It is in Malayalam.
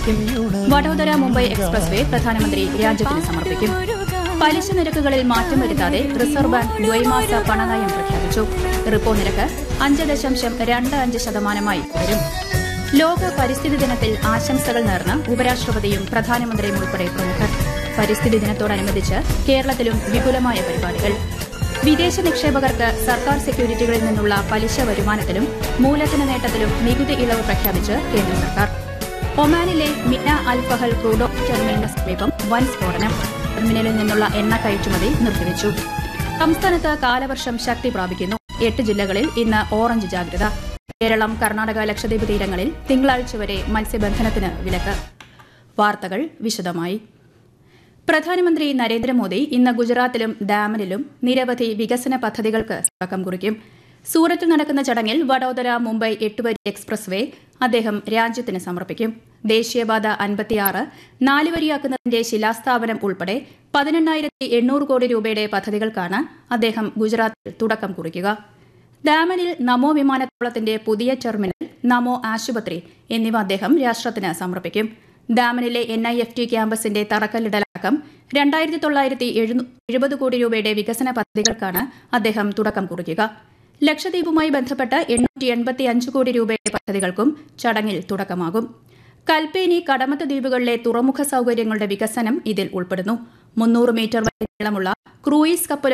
ആരംഭിക്കും. വഡോദര മുംബൈ എക്സ്പ്രസ് വേ പ്രധാനമന്ത്രി രാജ്യത്തിന് സമർപ്പിക്കും. പലിശ നിരക്കുകളിൽ മാറ്റം വരുത്താതെ റിസർവ് ബാങ്ക് ദ്വൈമാസ പണനയം പ്രഖ്യാപിച്ചു. റിപ്പോ നിരക്ക് 5.25% തുടരും. ലോക പരിസ്ഥിതി ദിനത്തിൽ ആശംസകൾ നേർന്ന് ഉപരാഷ്ട്രപതിയും പ്രധാനമന്ത്രിയും ഉൾപ്പെടെ പ്രമുഖർ. പരിസ്ഥിതി ദിനത്തോടനുബന്ധിച്ച് കേരളത്തിലും വിപുലമായ പരിപാടികൾ. വിദേശ നിക്ഷേപകർക്ക് സർക്കാർ സെക്യൂരിറ്റികളിൽ നിന്നുള്ള പലിശ വരുമാനത്തിലും മൂലധന നേട്ടത്തിലും നികുതി ഇളവ് പ്രഖ്യാപിച്ച് കേന്ദ്ര സർക്കാർ. ഒമാനിലെ മിന അൽ ഫഹൽ ക്രൂഡ് ഓയിൽ ടെർമിനലിന് സമീപം വൻ സ്ഫോടനം. ടെർമിനലിൽ നിന്നുള്ള എണ്ണ കയറ്റുമതി നിർത്തിവച്ചു. സംസ്ഥാനത്ത് കാലവർഷം ശക്തി പ്രാപിക്കുന്നു. 8 ജില്ലകളിൽ ഇന്ന് ഓറഞ്ച് ജാഗ്രത. കേരളം, കർണാടക, ലക്ഷദ്വീപ് തീരങ്ങളിൽ തിങ്കളാഴ്ച വരെ മത്സ്യബന്ധനത്തിന് വിലക്ക്. വാർത്തകൾ വിശദമായി. പ്രധാനമന്ത്രി നരേന്ദ്രമോദി ഇന്ന് ഗുജറാത്തിലും ഡാമനിലും നിരവധി വികസന പദ്ധതികൾക്ക് തുടക്കം കുറിക്കും. സൂറത്തിൽ നടക്കുന്ന ചടങ്ങിൽ വഡോദര മുംബൈ 8-വരി എക്സ്പ്രസ് വേ അദ്ദേഹം രാജ്യത്തിന് സമർപ്പിക്കും. ദേശീയപാത 56 4 വരിയാക്കുന്നതിന്റെ ശിലാസ്ഥാപനം ഉൾപ്പെടെ 18,800 കോടി രൂപയുടെ പദ്ധതികൾക്കാണ് അദ്ദേഹം ഗുജറാത്തിൽ തുടക്കം കുറിക്കുക. ഡാമനിൽ നമോ വിമാനത്താവളത്തിന്റെ പുതിയ ടെർമിനൽ, നമോ ആശുപത്രി എന്നിവ അദ്ദേഹം രാഷ്ട്രത്തിന് സമർപ്പിക്കും. ഡാമനിലെ NIFT ക്യാമ്പസിന്റെ തറക്കല്ലിടലടക്കം 2,970 കോടി രൂപയുടെ വികസന പദ്ധതികൾക്കാണ് അദ്ദേഹം തുടക്കം കുറിക്കുക. ലക്ഷദ്വീപുമായി ബന്ധപ്പെട്ട് 885 കോടി രൂപയുടെ പദ്ധതികൾക്കും ചടങ്ങിൽ തുടക്കമാകും. കൽപ്പേനി, കടമത്ത് ദ്വീപുകളിലെ തുറമുഖ സൌകര്യങ്ങളുടെ വികസനം ഇതിൽ ഉൾപ്പെടുന്നു. 300 മീറ്റർ വരെ നീളമുള്ള ക്രൂയിസ് കപ്പൽ